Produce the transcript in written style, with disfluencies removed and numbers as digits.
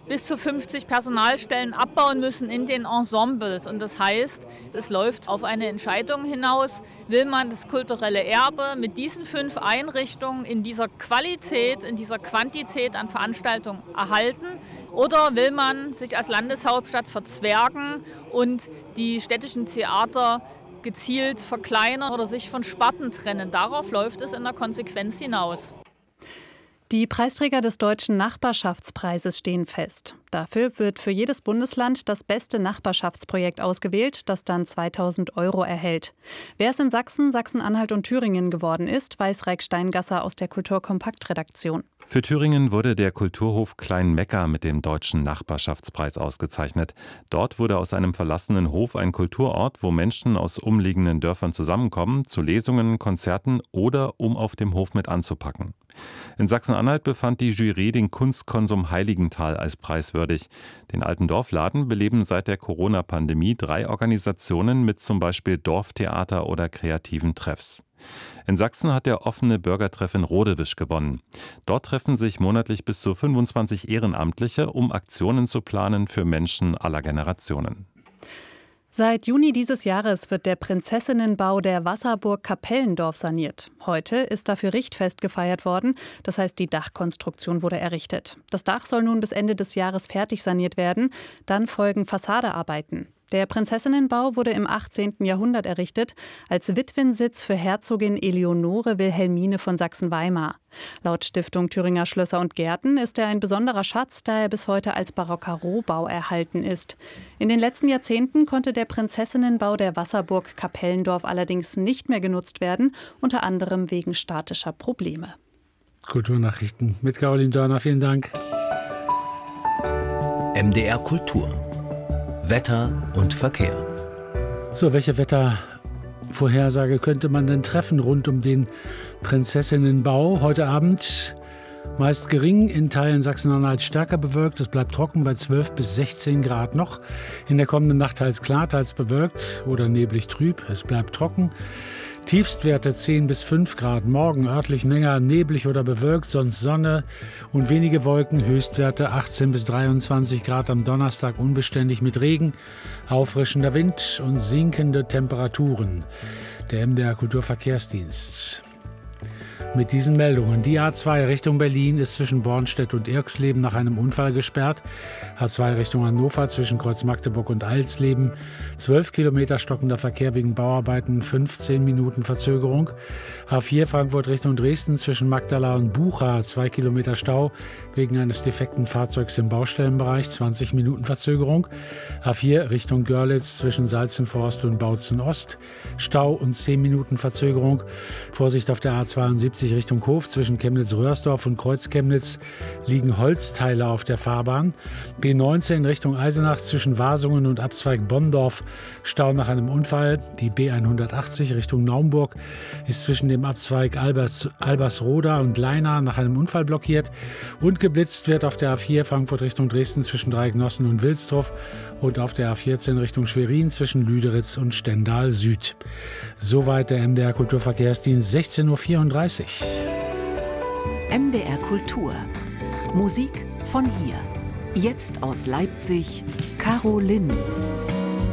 bis zu 50 Personalstellen abbauen müssen in den Ensembles. Und das heißt, es läuft auf eine Entscheidung hinaus, will man das kulturelle Erbe mit diesen 5 Einrichtungen in dieser Qualität, in dieser Quantität an Veranstaltungen erhalten, oder will man sich als Landeshauptstadt verzwergen und die städtischen Theater gezielt verkleinern oder sich von Sparten trennen. Darauf läuft es in der Konsequenz hinaus. Die Preisträger des Deutschen Nachbarschaftspreises stehen fest. Dafür wird für jedes Bundesland das beste Nachbarschaftsprojekt ausgewählt, das dann 2.000 € erhält. Wer es in Sachsen, Sachsen-Anhalt und Thüringen geworden ist, weiß Reik Steingasser aus der Kulturkompakt-Redaktion. Für Thüringen wurde der Kulturhof Klein-Mekka mit dem Deutschen Nachbarschaftspreis ausgezeichnet. Dort wurde aus einem verlassenen Hof ein Kulturort, wo Menschen aus umliegenden Dörfern zusammenkommen, zu Lesungen, Konzerten oder um auf dem Hof mit anzupacken. In Sachsen-Anhalt befand die Jury den Kunstkonsum Heiligenthal als preiswürdig. Den alten Dorfladen beleben seit der Corona-Pandemie 3 Organisationen mit zum Beispiel Dorftheater oder kreativen Treffs. In Sachsen hat der offene Bürgertreff in Rodewisch gewonnen. Dort treffen sich monatlich bis zu 25 Ehrenamtliche, um Aktionen zu planen für Menschen aller Generationen. Seit Juni dieses Jahres wird der Prinzessinnenbau der Wasserburg Kapellendorf saniert. Heute ist dafür Richtfest gefeiert worden, das heißt, die Dachkonstruktion wurde errichtet. Das Dach soll nun bis Ende des Jahres fertig saniert werden, dann folgen Fassadearbeiten. Der Prinzessinnenbau wurde im 18. Jahrhundert errichtet, als Witwensitz für Herzogin Eleonore Wilhelmine von Sachsen-Weimar. Laut Stiftung Thüringer Schlösser und Gärten ist er ein besonderer Schatz, da er bis heute als barocker Rohbau erhalten ist. In den letzten Jahrzehnten konnte der Prinzessinnenbau der Wasserburg Kapellendorf allerdings nicht mehr genutzt werden, unter anderem wegen statischer Probleme. Kulturnachrichten mit Caroline Dörner, vielen Dank. MDR Kultur. Wetter und Verkehr. So, welche Wettervorhersage könnte man denn treffen rund um den Prinzessinnenbau? Heute Abend meist gering, in Teilen Sachsen-Anhalt stärker bewölkt. Es bleibt trocken bei 12 bis 16 Grad noch. In der kommenden Nacht teils klar, teils bewölkt oder neblig trüb. Es bleibt trocken. Tiefstwerte 10 bis 5 Grad. Morgen örtlich länger neblig oder bewölkt, sonst Sonne und wenige Wolken. Höchstwerte 18 bis 23 Grad am Donnerstag, unbeständig mit Regen, auffrischender Wind und sinkende Temperaturen. Der MDR Kulturverkehrsdienst. Mit diesen Meldungen. Die A2 Richtung Berlin ist zwischen Bornstedt und Irxleben nach einem Unfall gesperrt. A2 Richtung Hannover zwischen Kreuz Magdeburg und Eilsleben. 12 Kilometer stockender Verkehr wegen Bauarbeiten, 15 Minuten Verzögerung. A4 Frankfurt Richtung Dresden zwischen Magdala und Bucha. 2 Kilometer Stau wegen eines defekten Fahrzeugs im Baustellenbereich. 20 Minuten Verzögerung. A4 Richtung Görlitz zwischen Salzenforst und Bautzen Ost. Stau und 10 Minuten Verzögerung. Vorsicht auf der A72 Richtung Hof zwischen Chemnitz-Röhrsdorf und Kreuz-Chemnitz liegen Holzteile auf der Fahrbahn. B19 Richtung Eisenach zwischen Wasungen und Abzweig Bonndorf. Stau nach einem Unfall. Die B180 Richtung Naumburg ist zwischen dem Abzweig Albersroda und Leina nach einem Unfall blockiert. Und geblitzt wird auf der A4 Frankfurt Richtung Dresden zwischen Dreiecknossen und Wilsdruff und auf der A14 Richtung Schwerin zwischen Lüderitz und Stendal Süd. Soweit der MDR Kulturverkehrsdienst, 16:34 Uhr. MDR Kultur. Musik von hier. Jetzt aus Leipzig, Caro Linn.